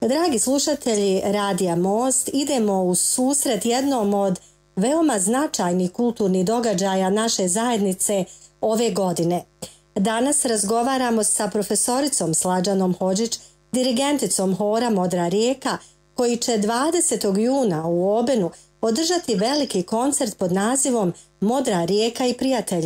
Dragi slušatelji Radija Most, idemo u susret jednom od veoma značajnih kulturnih događaja naše zajednice ove godine. Danas razgovaramo sa profesoricom Slađanom Hodžić, dirigenticom hora Modra rijeka, koji će 20. juna u Obenu održati veliki koncert pod nazivom Modra rijeka i prijatelji.